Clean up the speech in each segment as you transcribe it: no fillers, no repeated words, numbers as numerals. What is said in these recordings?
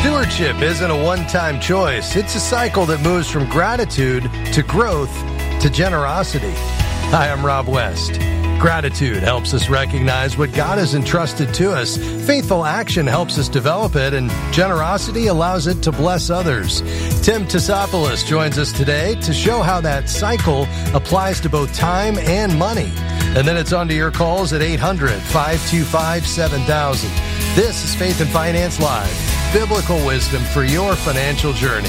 Stewardship isn't a one-time choice. It's a cycle that moves from gratitude to growth to generosity. Hi, I'm Rob West. Gratitude helps us recognize what God has entrusted to us. Faithful action helps us develop it, and generosity allows it to bless others. Tim Tassopoulos joins us today to show how that cycle applies to both time and money. And then it's on to your calls at 800-525-7000. This is Faith and Finance Live, biblical wisdom for your financial journey.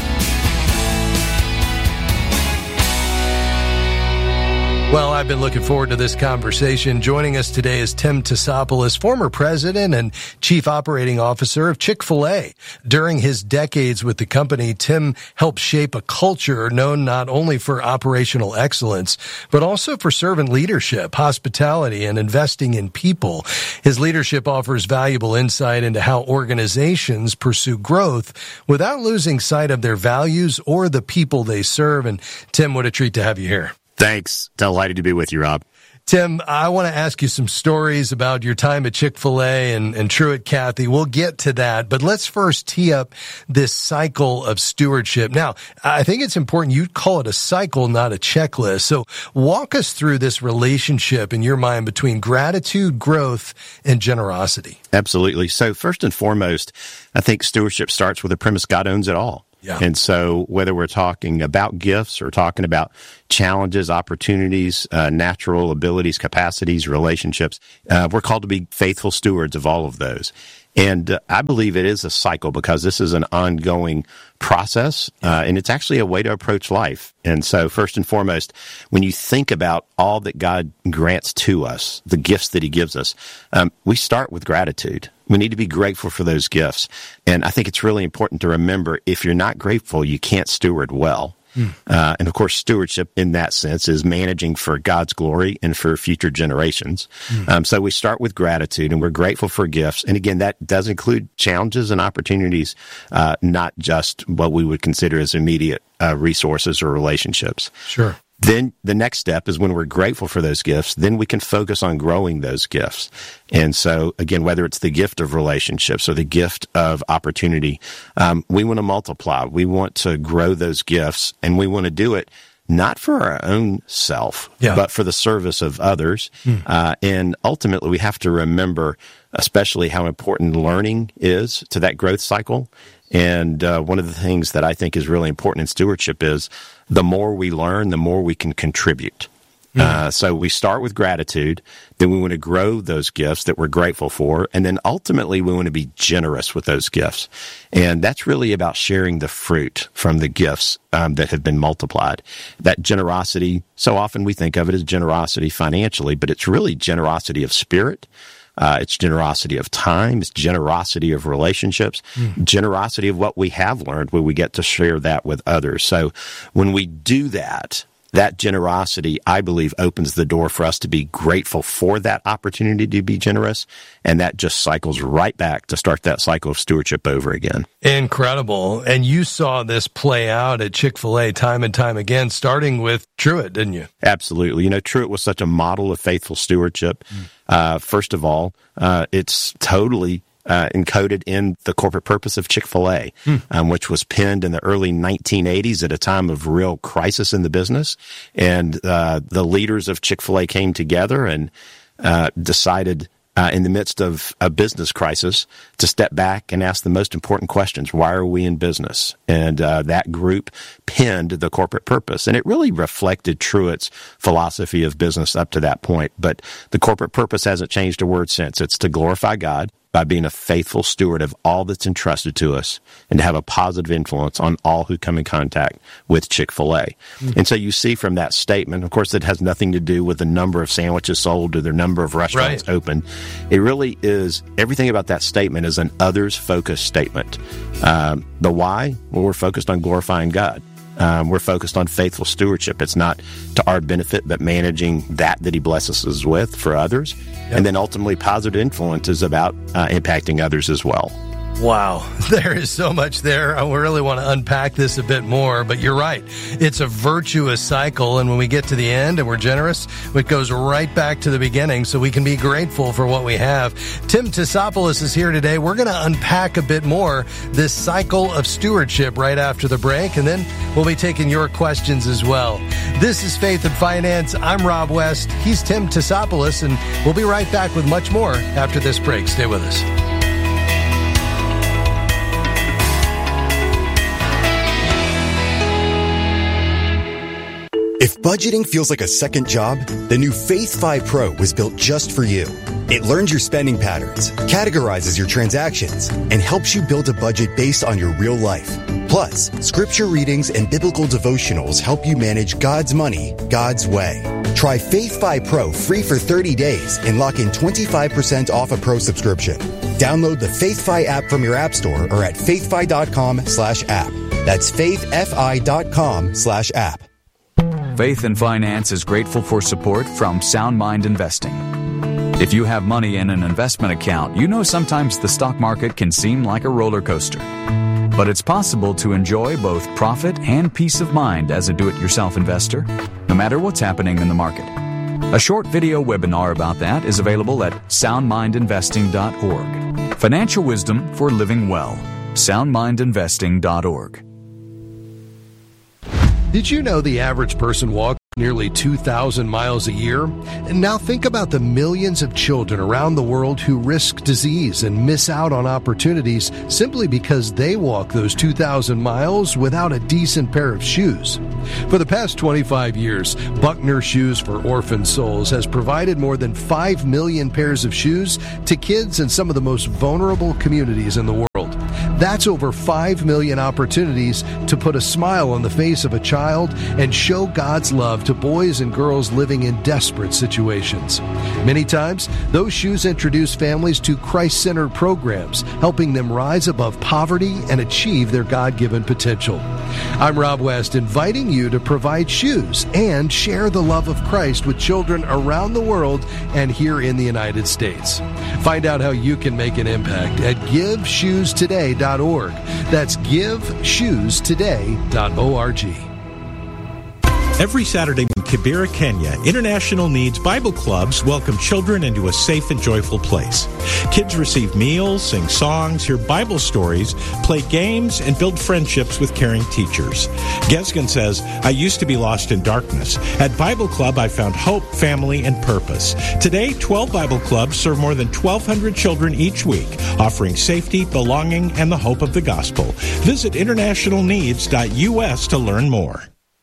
Well, I've been looking forward to this conversation. Joining us today is Tim Tassopoulos, former president and chief operating officer of Chick-fil-A. During his decades with the company, Tim helped shape a culture known not only for operational excellence, but also for servant leadership, hospitality, and investing in people. His leadership offers valuable insight into how organizations pursue growth without losing sight of their values or the people they serve. And Tim, what a treat to have you here. Thanks. Delighted to be with you, Rob. Tim, I want to ask you some stories about your time at Chick-fil-A and Truett Cathy. We'll get to that, but let's first tee up this cycle of stewardship. Now, I think it's important you call it a cycle, not a checklist. So walk us through this relationship in your mind between gratitude, growth, and generosity. Absolutely. So first and foremost, I think stewardship starts with the premise God owns it all. Yeah. And so whether we're talking about gifts or talking about challenges, opportunities, natural abilities, capacities, relationships, we're called to be faithful stewards of all of those. And I believe it is a cycle because this is an ongoing process, and it's actually a way to approach life. And so first and foremost, when you think about all that God grants to us, the gifts that he gives us, we start with gratitude. We need to be grateful for those gifts. And I think it's really important to remember, if you're not grateful, you can't steward well. And of course, stewardship in that sense is managing for God's glory and for future generations. So we start with gratitude, and we're grateful for gifts. And again, that does include challenges and opportunities, not just what we would consider as immediate resources or relationships. Sure. Then the next step is when we're grateful for those gifts, then we can focus on growing those gifts. And so, again, whether it's the gift of relationships or the gift of opportunity, we want to multiply. We want to grow those gifts, and we want to do it not for our own self, but for the service of others. And ultimately, we have to remember especially how important learning is to that growth cycle. And one of the things that I think is really important in stewardship is the more we learn, the more we can contribute. So we start with gratitude, then we want to grow those gifts that we're grateful for, and then ultimately we want to be generous with those gifts. And that's really about sharing the fruit from the gifts that have been multiplied. That generosity, so often we think of it as generosity financially, but it's really generosity of spirit. It's generosity of time. It's generosity of relationships, generosity of what we have learned where we get to share that with others. So when we do that, that generosity, I believe, opens the door for us to be grateful for that opportunity to be generous. And that just cycles right back to start that cycle of stewardship over again. Incredible. And you saw this play out at Chick-fil-A time and time again, starting with Truett, didn't you? Absolutely. You know, Truett was such a model of faithful stewardship. First of all, it's totally encoded in the corporate purpose of Chick-fil-A, which was penned in the early 1980s at a time of real crisis in the business. And the leaders of Chick-fil-A came together and decided in the midst of a business crisis to step back and ask the most important questions. Why are we in business? And that group penned the corporate purpose. And it really reflected Truett's philosophy of business up to that point. But the corporate purpose hasn't changed a word since. It's to glorify God by being a faithful steward of all that's entrusted to us and to have a positive influence on all who come in contact with Chick-fil-A. And so you see from that statement, of course, it has nothing to do with the number of sandwiches sold or the number of restaurants open. It really is, everything about that statement is an others-focused statement. The why? Well, we're focused on glorifying God. We're focused on faithful stewardship. It's not to our benefit, but managing that he blesses us with for others. Yep. And then ultimately positive influence is about impacting others as well. Wow, there is so much there. I really want to unpack this a bit more, but you're right. It's a virtuous cycle, and when we get to the end and we're generous, it goes right back to the beginning, so we can be grateful for what we have. Tim Tassopoulos is here today. We're going to unpack a bit more this cycle of stewardship right after the break, and then we'll be taking your questions as well. This is Faith and Finance. I'm Rob West. He's Tim Tassopoulos, and we'll be right back with much more after this break. Stay with us. If budgeting feels like a second job, the new Faith Fi Pro was built just for you. It learns your spending patterns, categorizes your transactions, and helps you build a budget based on your real life. Plus, scripture readings and biblical devotionals help you manage God's money, God's way. Try Faith Fi Pro free for 30 days and lock in 25% off a pro subscription. Download the Faith Fi app from your app store or at faithfi.com/app. That's faithfi.com/app. Faith and Finance is grateful for support from Sound Mind Investing. If you have money in an investment account, you know sometimes the stock market can seem like a roller coaster. But it's possible to enjoy both profit and peace of mind as a do-it-yourself investor, no matter what's happening in the market. A short video webinar about that is available at soundmindinvesting.org. Financial wisdom for living well. soundmindinvesting.org. Did you know the average person walks nearly 2,000 miles a year? And now think about the millions of children around the world who risk disease and miss out on opportunities simply because they walk those 2,000 miles without a decent pair of shoes. For the past 25 years, Buckner Shoes for Orphan Souls has provided more than 5 million pairs of shoes to kids in some of the most vulnerable communities in the world. That's over 5 million opportunities to put a smile on the face of a child and show God's love to boys and girls living in desperate situations. Many times, those shoes introduce families to Christ-centered programs, helping them rise above poverty and achieve their God-given potential. I'm Rob West, inviting you to provide shoes and share the love of Christ with children around the world and here in the United States. Find out how you can make an impact at GiveShoesToday.org. That's GiveShoesToday.org. Every Saturday in Kibera, Kenya, International Needs Bible Clubs welcome children into a safe and joyful place. Kids receive meals, sing songs, hear Bible stories, play games, and build friendships with caring teachers. Gesgen says, I used to be lost in darkness. At Bible Club, I found hope, family, and purpose. Today, 12 Bible Clubs serve more than 1,200 children each week, offering safety, belonging, and the hope of the gospel. Visit internationalneeds.us to learn more.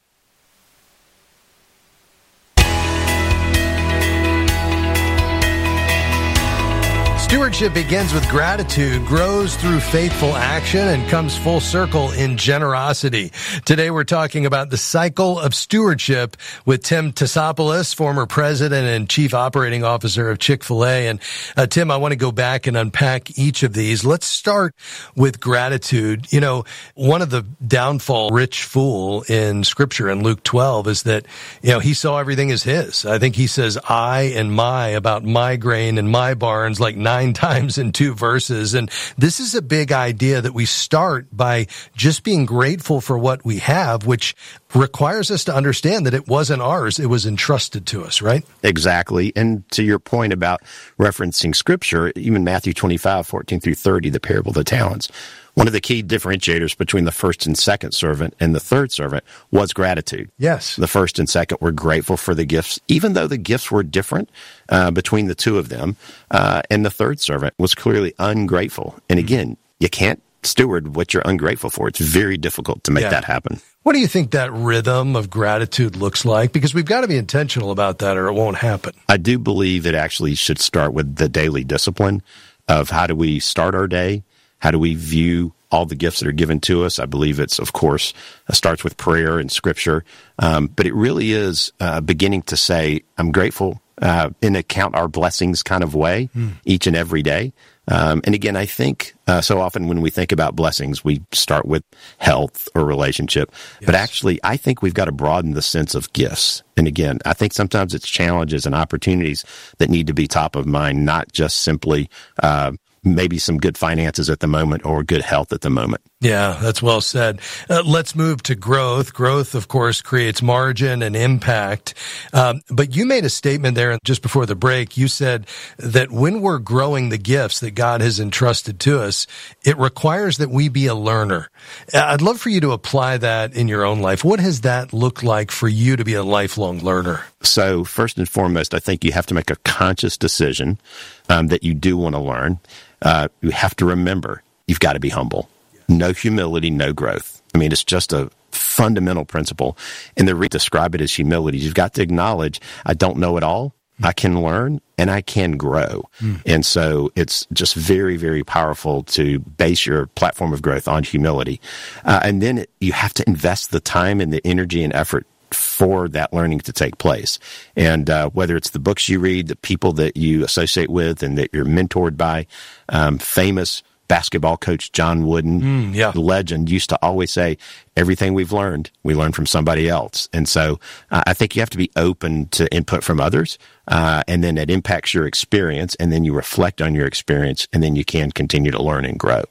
Stewardship begins with gratitude, grows through faithful action, and comes full circle in generosity. Today we're talking about the cycle of stewardship with Tim Tassopoulos, former president and chief operating officer of Chick-fil-A. And Tim, I want to go back and unpack each of these. Let's start with gratitude. You know, one of the downfall rich fool in Scripture in Luke 12 is that, you know, he saw everything as his. I think he says I and my about my grain and my barns like 9 times in 2 verses. And this is a big idea that we start by just being grateful for what we have, which requires us to understand that it wasn't ours. It was entrusted to us, right? Exactly. And to your point about referencing Scripture, even Matthew 25:14-30, the parable of the talents, one of the key differentiators between the first and second servant and the third servant was gratitude. Yes. The first and second were grateful for the gifts, even though the gifts were different between the two of them. And the third servant was clearly ungrateful. And again, you can't steward what you're ungrateful for. It's very difficult to make that happen. What do you think that rhythm of gratitude looks like? Because we've got to be intentional about that or it won't happen. I do believe it actually should start with the daily discipline of how do we start our day? How do we view all the gifts that are given to us? I believe it's, of course, starts with prayer and Scripture. But it really is beginning to say, I'm grateful in a count our blessings kind of way each and every day. And again, I think so often when we think about blessings, we start with health or relationship. Yes. But actually, I think we've got to broaden the sense of gifts. And again, I think sometimes it's challenges and opportunities that need to be top of mind, not just simply maybe some good finances at the moment or good health at the moment. Yeah, that's well said. Let's move to growth. Growth, of course, creates margin and impact. But you made a statement there just before the break. You said that when we're growing the gifts that God has entrusted to us, it requires that we be a learner. I'd love for you to apply that in your own life. What has that looked like for you to be a lifelong learner? So first and foremost, I think you have to make a conscious decision that you do want to learn. You have to remember you've got to be humble. No humility, no growth. I mean, it's just a fundamental principle. And the way to describe it as humility, you've got to acknowledge, I don't know it all. I can learn and I can grow. And so it's just very, very powerful to base your platform of growth on humility. And then you have to invest the time and the energy and effort for that learning to take place. And whether it's the books you read, the people that you associate with and that you're mentored by, famous basketball coach John Wooden, the legend, used to always say, everything we learn from somebody else. And so I think you have to be open to input from others, and then it impacts your experience, and then you reflect on your experience, and then you can continue to learn and grow.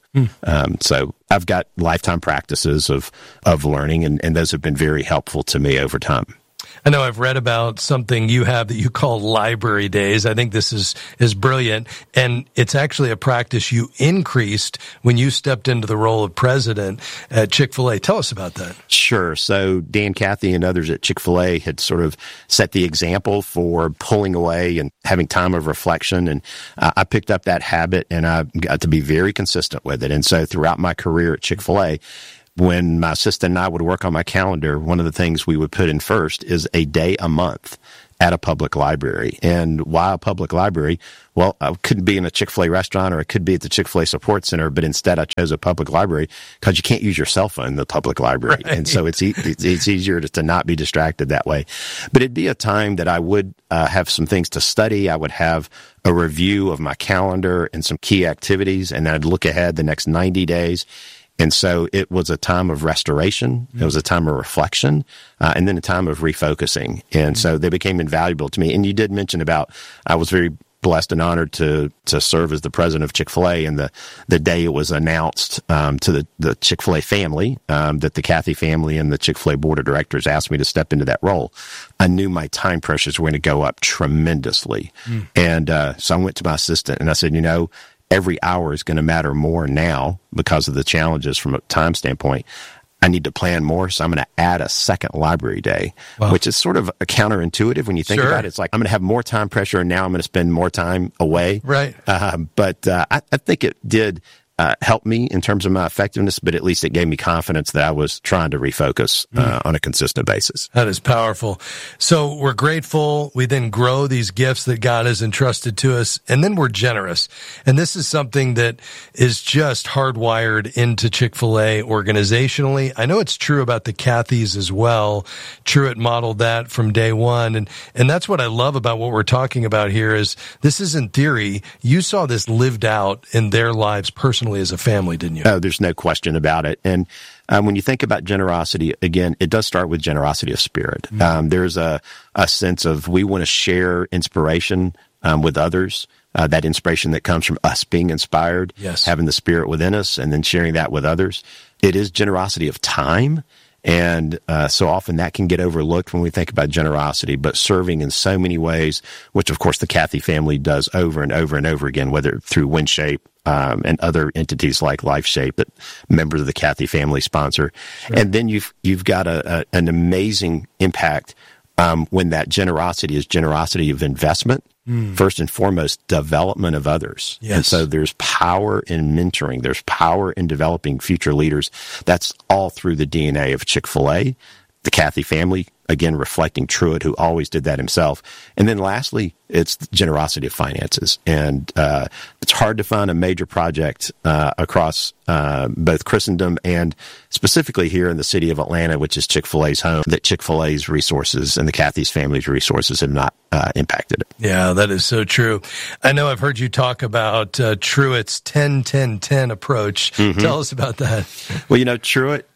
So I've got lifetime practices of learning, and those have been very helpful to me over time. I know I've read about something you have that you call library days. I think this is brilliant. And it's actually a practice you increased when you stepped into the role of president at Chick-fil-A. Tell us about that. Sure. So Dan Cathy and others at Chick-fil-A had sort of set the example for pulling away and having time of reflection. And I picked up that habit and I got to be very consistent with it. And so throughout my career at Chick-fil-A, when my assistant and I would work on my calendar, one of the things we would put in first is a day a month at a public library. And why a public library? Well, I couldn't be in a Chick-fil-A restaurant or it could be at the Chick-fil-A support center, but instead I chose a public library because you can't use your cell phone in the public library. Right. And so it's easier to not be distracted that way. But it'd be a time that I would have some things to study. I would have a review of my calendar and some key activities, and then I'd look ahead the next 90 days. And so it was a time of restoration. It was a time of reflection, and then a time of refocusing. And so they became invaluable to me. And you did mention about, I was very blessed and honored to serve as the president of Chick-fil-A. And the day it was announced to the Chick-fil-A family, that the Cathy family and the Chick-fil-A board of directors asked me to step into that role, I knew my time pressures were going to go up tremendously. And so I went to my assistant and I said, every hour is going to matter more now because of the challenges from a time standpoint. I need to plan more, so I'm going to add a second library day, which is sort of counterintuitive when you think about it. It's like, I'm going to have more time pressure, and now I'm going to spend more time away. Right. But I think it did help me in terms of my effectiveness, but at least it gave me confidence that I was trying to refocus on a consistent basis. That is powerful. So we're grateful. We then grow these gifts that God has entrusted to us, and then we're generous. And this is something that is just hardwired into Chick-fil-A organizationally. I know it's true about the Cathys as well. Truett modeled that from day one. And that's what I love about what we're talking about here is this isn't theory. You saw this lived out in their lives personally as a family, didn't you? Oh, there's no question about it. And when you think about generosity, again, it does start with generosity of spirit. There's a sense of we want to share inspiration with others, that inspiration that comes from us being inspired, having the spirit within us, and then sharing that with others. It is generosity of time. And so often that can get overlooked when we think about generosity, but serving in so many ways, which of course the Cathy family does over and over and over again, whether through WinShape and other entities like LifeShape that members of the Cathy family sponsor. Sure. And then you've got an amazing impact when that generosity is generosity of investment. First and foremost, development of others. Yes. And so there's power in mentoring. There's power in developing future leaders. That's all through the DNA of Chick-fil-A, the Cathy family, again, reflecting Truett, who always did that himself. And then lastly, it's the generosity of finances. And it's hard to find a major project across both Christendom and specifically here in the city of Atlanta, which is Chick-fil-A's home, that Chick-fil-A's resources and the Cathy's family's resources have not impacted it. Yeah, that is so true. I know I've heard you talk about Truett's 10-10-10 approach. Tell us about that. Well, Truett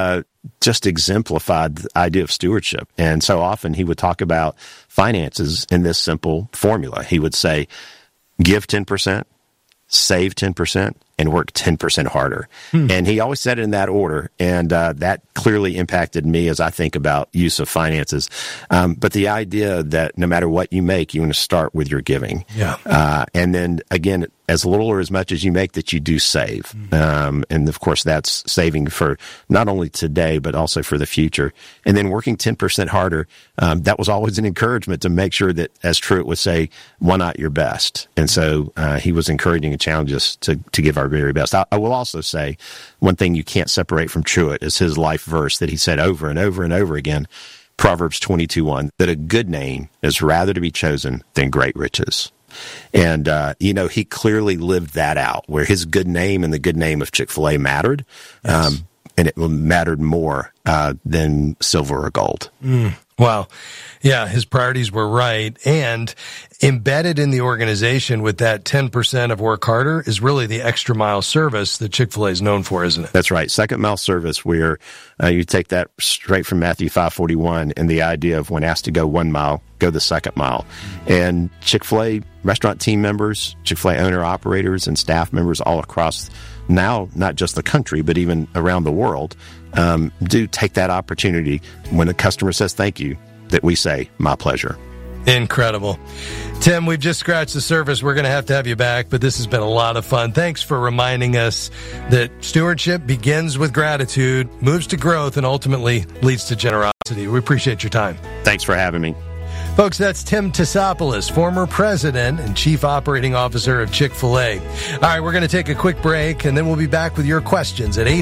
just exemplified the idea of stewardship. And so often he would talk about finances in this simple formula. He would say, give 10%, save 10%, and work 10% harder. And he always said it in that order. And that clearly impacted me as I think about use of finances. But the idea that no matter what you make, you want to start with your giving. Yeah. And then again, as little or as much as you make, that you do save. And of course, that's saving for not only today, but also for the future. And then working 10% harder. That was always an encouragement to make sure that, as Truett would say, why not your best? And so he was encouraging and challenging us to give our very best. I will also say one thing you can't separate from Truett is his life verse that he said over and over and over again, Proverbs 22:1, that a good name is rather to be chosen than great riches. And, he clearly lived that out, where his good name and the good name of Chick-fil-A mattered. Yes. And it mattered more than silver or gold. Wow. Yeah, his priorities were right. And embedded in the organization with that 10% of work harder is really the extra mile service that Chick-fil-A is known for, isn't it? That's right. Second mile service, where you take that straight from Matthew 5:41 and the idea of when asked to go 1 mile, go the second mile. And Chick-fil-A restaurant team members, Chick-fil-A owner operators and staff members all across now, not just the country, but even around the world, do take that opportunity when a customer says thank you, that we say, my pleasure. Incredible. Tim, we've just scratched the surface. We're going to have you back, but this has been a lot of fun. Thanks for reminding us that stewardship begins with gratitude, moves to growth, and ultimately leads to generosity. We appreciate your time. Thanks for having me. Folks, that's Tim Tassopoulos, former president and chief operating officer of Chick-fil-A. All right, we're going to take a quick break, and then we'll be back with your questions at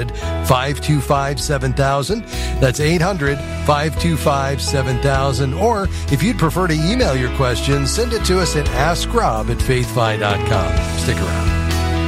800-525-7000. That's 800-525-7000. Or if you'd prefer to email your questions, send it to us at askrob@faithfi.com. Stick around.